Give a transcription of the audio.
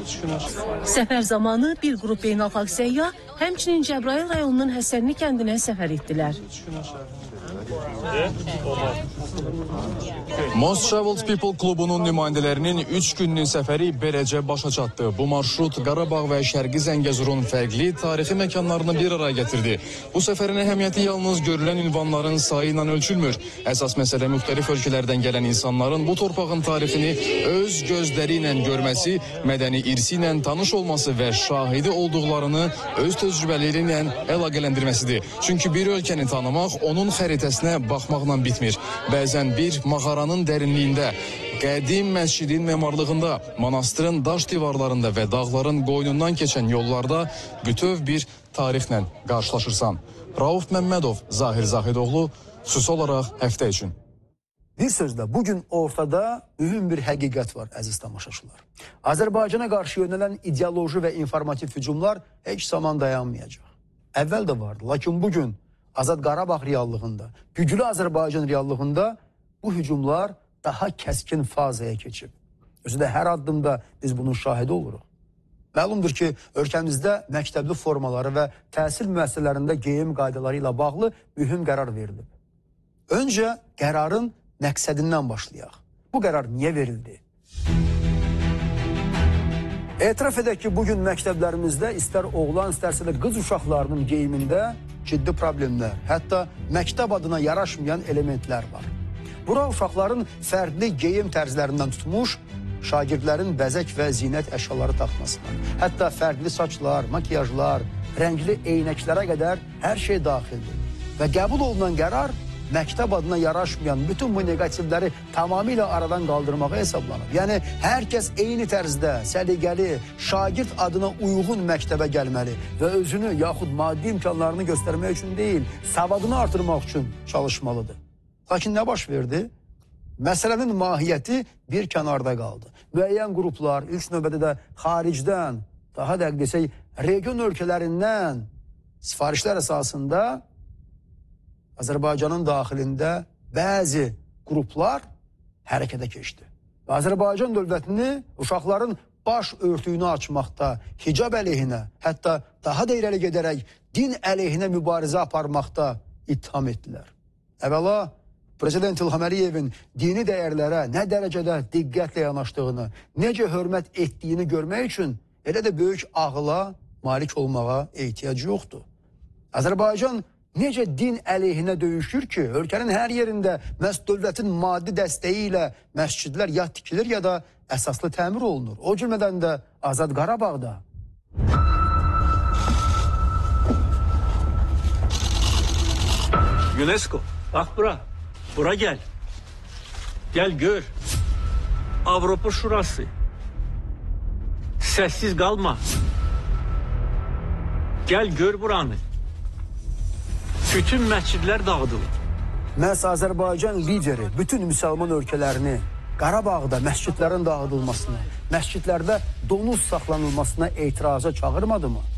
Səfər zamanı bir qrup beynəlxalq səyyah həmçinin Cəbrayıl rayonunun Həsənli kəndinə səfər etdilər. Most Traveled People klubunun nümayəndələrinin 3 günlük səfəri beləcə başa çatdı. Bu marşrut Qarabağ və Şərqi Zəngəzurun fərqli tarixi məkanlarını bir araya gətirdi. Bu səfərin əhəmiyyəti yalnız görülən ünvanların sayı ilə ölçülmür. Əsas məsələ müxtəlif ölkələrdən gələn insanların bu torpağın tarixini öz gözləri ilə görməsi, mədəni irsi ilə tanış olması və şahidi olduqlarını öz təcrübələri ilə əlaqələndirməsidir. Çünki bir ölkəni tanımaq onun xəritəsinə baxmaqla bitmir. Bəzən bir mağaranın dərinliyində, qədim məscidin memarlığında, monastırın daş divarlarında və dağların qoynundan keçən yollarda bütöv bir tarixlə qarşılaşırsan. Rauf Məmmədov, Zahir Zahidoğlu, xüsusi olaraq həftə üçün. Bir sözlə, bugün ortada mühüm bir həqiqət var, əziz tamaşaçılar. Azərbaycana qarşı yönələn ideoloji və informativ hücumlar heç zaman dayanmayacaq. Əvvəl də vardı, lakin bugün Azad Qarabağ reallığında, güclü Azərbaycan reallığında bu hücumlar daha kəskin fazaya keçib. Özü də hər addımda biz bunun şahidi oluruq. Məlumdur ki, ölkəmizdə məktəbli formaları və təhsil müəssisələrində geyim qaydaları ilə bağlı mühüm qərar verilib. Öncə qərarın məqsədindən başlayaq. Bu qərar niyə verildi? Etiraf edək ki, bugün məktəblərimizdə istər oğlan, istərsə də qız uşaqlarının geyimində ciddi problemlər, hətta məktəb adına yaraşmayan elementlər var. Bura uşaqların fərqli geyim tərzlərindən tutmuş, şagirdlərin bəzək və zinət əşyaları taxmasına, hətta fərqli saçlar, makiyajlar, rəngli eynəklərə qədər hər şey daxildir. Və qəbul olunan qərar məktəb adına yaraşmayan bütün bu negativləri tamamilə aradan qaldırmağa hesablanıb. Yəni, hər kəs eyni tərzdə, səliqəli, şagird adına uyğun məktəbə gəlməli və özünü yaxud maddi imkanlarını göstərmək üçün deyil, savadını artırmaq üçün çalışmalıdır. Lakin nə baş verdi? Məsələnin mahiyyəti bir kənarda qaldı. Müəyyən qruplar, ilk növbədə də xaricdən, daha dəqiq desək, region ölkələrindən sifarişlər əsasında Azərbaycanın daxilində bəzi qruplar hərəkətə keçdi. Və Azərbaycan dövlətini uşaqların baş örtüyünü açmaqda, hicab əleyhinə, hətta daha da irəli gedərək din əleyhinə mübarizə aparmaqda ittiham etdilər. Əvvəla, Prezident İlham Əliyevin dini dəyərlərə nə dərəcədə diqqətlə yanaşdığını, necə hörmət etdiyini görmək üçün elə də böyük ağıla malik olmağa ehtiyac yoxdur. Azərbaycan necə din əleyhinə döyüşür ki, ölkənin hər yerində məhz dövlətin maddi dəstəyi ilə məscidlər ya tikilir, ya da əsaslı təmir olunur. O cümlədən də Azad Qarabağda. UNESCO, bax bura. Bura gel. Gel gör. Avropa Şurası. Sessiz kalma. Gel gör buranı. Bütün məscidlər dağıdılır. Məhz Azərbaycan lideri bütün müsəlman ölkələrini Qarabağda məscidlərin dağıdılmasına, məscidlərdə donuz saxlanılmasına etiraza çağırmadı mı?